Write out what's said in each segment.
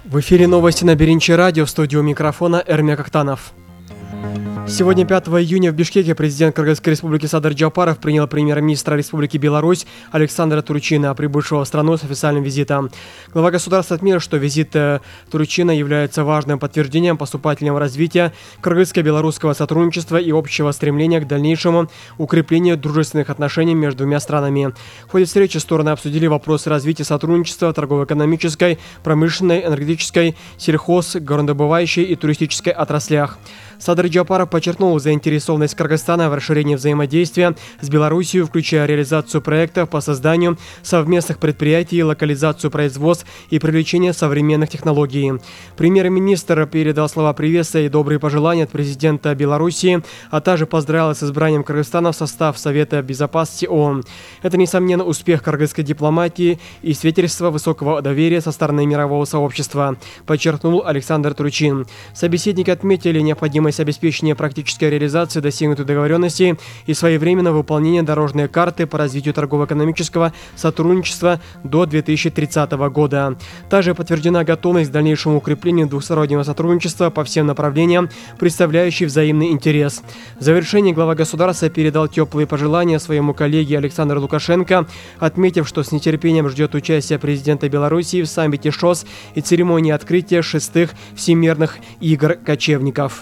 В эфире новости на Беринче радио, в студию микрофона Эрмек Актанов. Сегодня, 5 июня, в Бишкеке президент Кыргызской республики Садыр Джапаров принял премьер-министра Республики Беларусь Александра Турчина, прибывшего в страну с официальным визитом. Глава государства отметил, что визит Турчина является важным подтверждением поступательного развития кыргызско-белорусского сотрудничества и общего стремления к дальнейшему укреплению дружественных отношений между двумя странами. В ходе встречи стороны обсудили вопросы развития сотрудничества в торгово-экономической, промышленной, энергетической, сельхоз, горнодобывающей и туристической отраслях. Садыр Джапаров подчеркнул заинтересованность Кыргызстана в расширении взаимодействия с Белоруссией, включая реализацию проектов по созданию совместных предприятий, локализацию производств и привлечение современных технологий. Премьер-министр передал слова приветствия и добрые пожелания от президента Белоруссии, а также поздравил с избранием Кыргызстана в состав Совета Безопасности ООН. Это, несомненно, успех кыргызской дипломатии и свидетельство высокого доверия со стороны мирового сообщества, подчеркнул Александр Турчин. Собеседники отметили необходимость обеспечения практической реализации достигнутой договоренности и своевременного выполнения дорожной карты по развитию торгово-экономического сотрудничества до 2030 года. Также подтверждена готовность к дальнейшему укреплению двухстороннего сотрудничества по всем направлениям, представляющие взаимный интерес. В завершении глава государства передал теплые пожелания своему коллеге Александру Лукашенко, отметив, что с нетерпением ждет участия президента Белоруссии в саммите ШОС и церемонии открытия 6-х всемирных игр кочевников.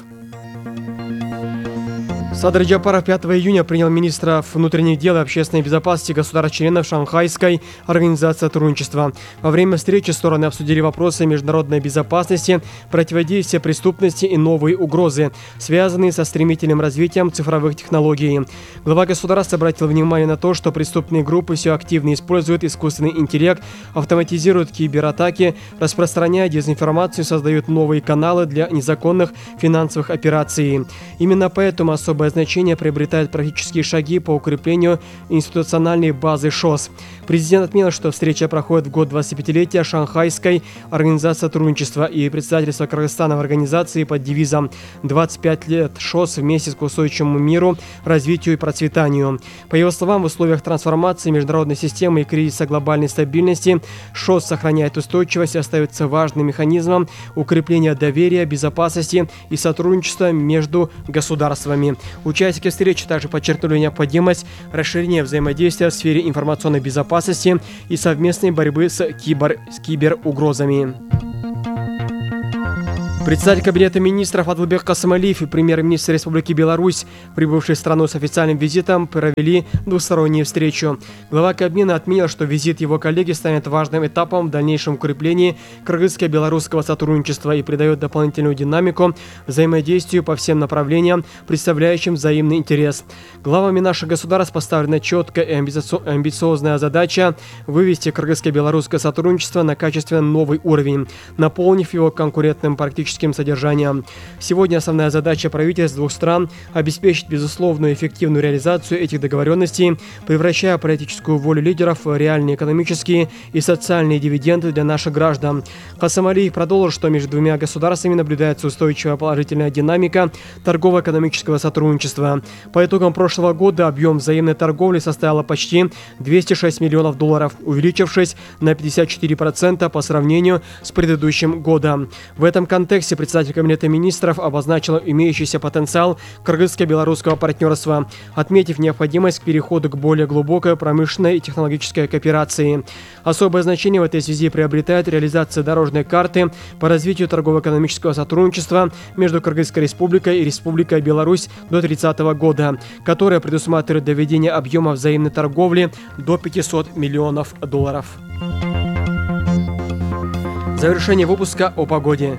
Садыр Джапаров 5 июня принял министра внутренних дел и общественной безопасности государств-членов Шанхайской организации сотрудничества. Во время встречи стороны обсудили вопросы международной безопасности, противодействия преступности и новые угрозы, связанные со стремительным развитием цифровых технологий. Глава государства обратил внимание на то, что преступные группы все активнее используют искусственный интеллект, автоматизируют кибератаки, распространяя дезинформацию, создают новые каналы для незаконных финансовых операций. Именно поэтому особое значение приобретают практические шаги по укреплению институциональной базы ШОС. Президент отметил, что встреча проходит в год 25-летия Шанхайской организации сотрудничества и представительства Кыргызстана в организации под девизом «25 лет ШОС вместе к устойчивому миру, развитию и процветанию». По его словам, в условиях трансформации международной системы и кризиса глобальной стабильности ШОС сохраняет устойчивость и остается важным механизмом укрепления доверия, безопасности и сотрудничества между государствами. Участники встречи также подчеркнули необходимость расширения взаимодействия в сфере информационной безопасности и совместной борьбы с киберугрозами. Председатель Кабинета министров Адылбек Касымалиев и премьер-министр Республики Беларусь, прибывшие в страну с официальным визитом, провели двустороннюю встречу. Глава Кабмина отметил, что визит его коллеги станет важным этапом в дальнейшем укреплении кыргызско-белорусского сотрудничества и придает дополнительную динамику взаимодействию по всем направлениям, представляющим взаимный интерес. Главами наших государств поставлена четкая и амбициозная задача вывести кыргызско-белорусское сотрудничество на качественно новый уровень, наполнив его конкурентным практическим содержанием. Сегодня основная задача правительств двух стран – обеспечить безусловную эффективную реализацию этих договоренностей, превращая политическую волю лидеров в реальные экономические и социальные дивиденды для наших граждан. Касымалиев продолжил, что между двумя государствами наблюдается устойчивая положительная динамика торгово-экономического сотрудничества. По итогам прошлого года объем взаимной торговли составил почти $206 миллионов, увеличившись на 54% по сравнению с предыдущим годом. В этом контексте председатель Кабинета министров обозначил имеющийся потенциал кыргызско-белорусского партнерства, отметив необходимость к переходу к более глубокой промышленной и технологической кооперации. Особое значение в этой связи приобретает реализация дорожной карты по развитию торгово-экономического сотрудничества между Кыргызской республикой и Республикой Беларусь до 2030 года, которая предусматривает доведение объема взаимной торговли до $500 миллионов. Завершение выпуска о погоде.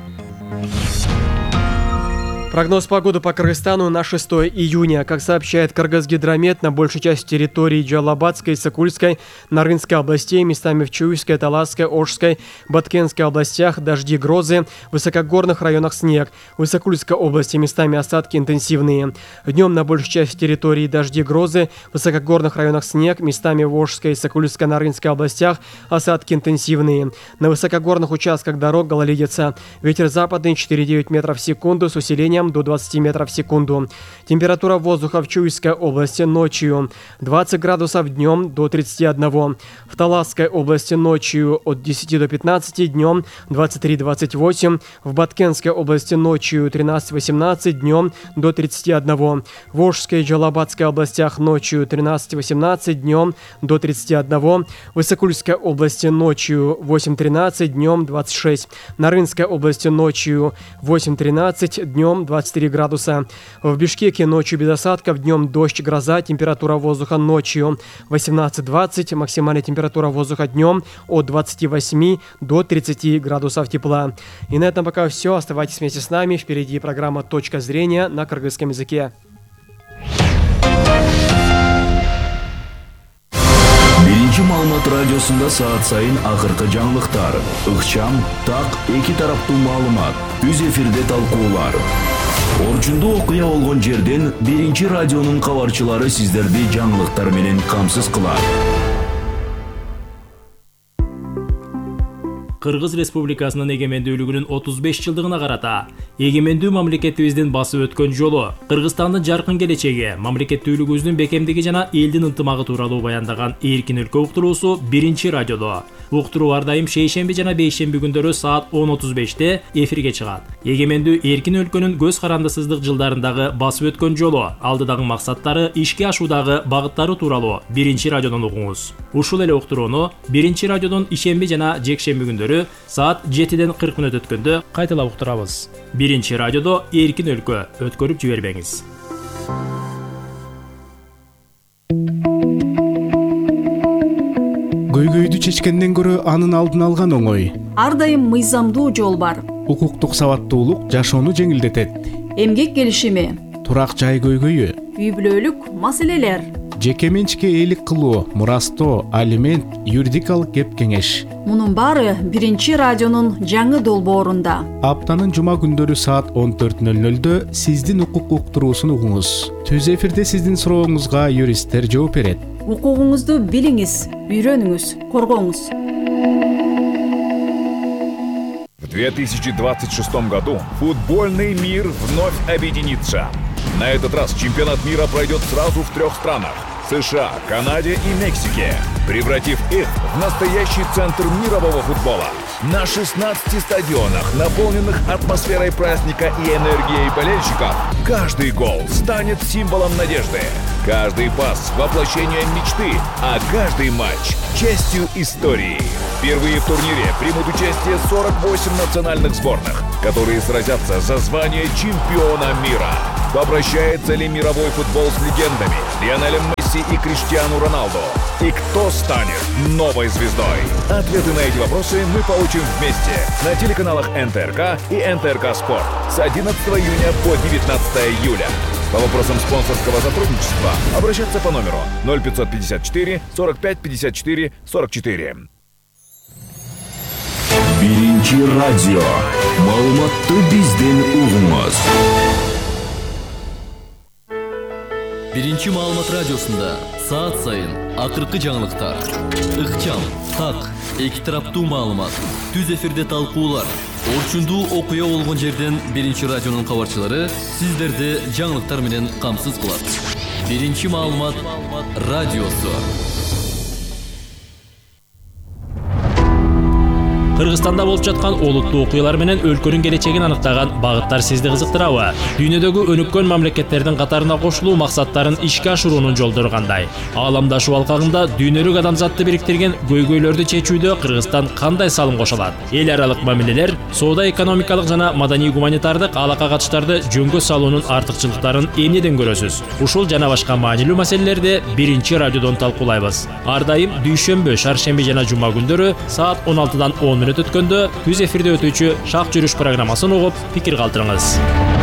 Прогноз погоды по Кыргызстану на 6 июня. Как сообщает Кыргызгидромет, на большей части территории Джалабадской, Сокульской, Нарынской областей, местами в Чуйской, Таласской, Ошской, Баткенской областях дожди, грозы, в высокогорных районах снег. В Сокульской области местами осадки интенсивные. Днем на большей части территории дожди, грозы, в высокогорных районах снег, местами в Ошской, Сокульской, Нарынской областях осадки интенсивные. На высокогорных участках дорог гололедица. Ветер западный 4,9 метров в секунду с усилением днем до 20 метров в секунду. Температура воздуха в Чуйской области ночью 20 градусов, днем до 31. В Таласской области ночью от 10 до 15, днем 23-28. В Баткенской области ночью 13-18, днем до 31. В Волжской и Джалабадской областях ночью 13-18, днем до 31. В Иссыкульской области ночью 8-13, днем 26. На Рынской области ночью 8-13, днем 23 градуса. В Бишкеке ночью без осадков, днем дождь, гроза, температура воздуха ночью 18-20, максимальная температура воздуха днем от 28 до 30 градусов тепла. И на этом пока все. Оставайтесь вместе с нами. Впереди программа «Точка зрения» на кыргызском языке. Биринчи маалымат радиосунда саат сайын акыркы жаңылыктар, ыкчам, так, эки тараптуу маалымат, түз эфирде талкуулар. Орчундуу окуя болгон жерден биринчи радионун кабарчылары сиздерди жаңылыктар менен камсыз кылат. Кыргыз Республикасынын эгемендүүлүгүнүн 35 жылдыгына карата эгемендүү мамлекетибиздин басып өткөн жолу, Кыргызстандын жаркын келечеги, мамлекеттүүлүгүбүздүн бекемдиги жана элдин ынтымагы тууралуу баяндаган Эркин өлкө уктуруусу биринчи радиодо. Уктуруу ар дайым шейшемби жана бейшемби күндөрү саат 10:35 эфирге чыгат. Эгемендүү эркин өлкөнүн көз карандысыздык жылдарындагы басып өткөн жолу, алдыдагы максаттары, ишке ашуудагы багыттары тууралуу биринчи радиодон угуңуз. Ушул эле уктурууну биринчи радиодон ишемби жана жекшемби күндөрү саат 7-ден 40 мүнөт өткөндө кайталап уктурабыз. Биринчи радиодо Эркин өлкө, өткөрүп жибербеңиз. Көйгөйдү чечкенден көрө анын алдын алган оңой. Ар дайым мыйзамдуу жол бар. Укуктук сабаттуулук жашоону жеңилдетет. Эмгек келишими, Турак жай көйгөйү, үй бүлөлүк маселелер. жеке менчикке ээлик кылуу, мурастоо, алимент, юридикалык кеп кеңеш. Мунун баары биринчи радионун жаңы долбоорунда. Аптанын жума күндөрү саат 14:00 сиздин укук уктуруусун угуңуз. Түз эфирде сиздин сурооңузга юристтер жооп берет. Укугуңузду билиңиз, үйрөнүңүз, коргоңуз. В 2026 году футбольный мир вновь объединится. На этот раз чемпионат мира пройдет сразу в 3 странах – США, Канаде и Мексике, превратив их в настоящий центр мирового футбола. На 16 стадионах, наполненных атмосферой праздника и энергией болельщиков, каждый гол станет символом надежды, каждый пас – воплощением мечты, а каждый матч – частью истории. Впервые в турнире примут участие 48 национальных сборных, которые сразятся за звание чемпиона мира. Попрощается ли мировой футбол с легендами Лионелем Месси и Криштиану Роналду? И кто станет новой звездой? Ответы на эти вопросы мы получим вместе на телеканалах НТРК и НТРК Спорт с 11 июня по 19 июля. По вопросам спонсорского сотрудничества обращаться по номеру 0554 45 54 44. Биринчи радио. Маалыматты бизден угуңуз. Биринчи маалымат радиосунда саат сайын акыркы жаңылыктар, ыкчам, так, эки тараптуу маалымат, түз эфирде талкуулар, орчундуу окуя болгон жерден биринчи радионун кабарчылары сиздерди жаңылыктар менен камсыз кылат. Биринчи маалымат радиосу. Кыргызстанда болуп жаткан олуттуу окуялар менен өлкөнүн келечегин аныктаган багыттар сизди кызыктырабы? Дүйнөдөгү өнүккөн мамлекеттердин катарына кошулуу максаттарын ишке ашыруунун жолдору кандай? Ааламдашуу алкагында дүйнөлүк адамзатты бириктирген көйгөйлөрдү чечүүдө Кыргызстан кандай салым кошо алат? Эл аралык мамилелер, соода экономикалык жана маданий гуманитардык алака катыштарды жөнгө салуунун артыкчылыктарын эмнеден көрөсүз? Ушул жана башка маанилүү маселелерди биринчи радиодон талкуулайбыз. Ар дайым дүйшөмбү, шаршемби жана жума күндөрү саат 16-дан 10 өткөндө түз эфирде өтүүчү Шак жүрүш программасын угуп, пикир калтырыңыз.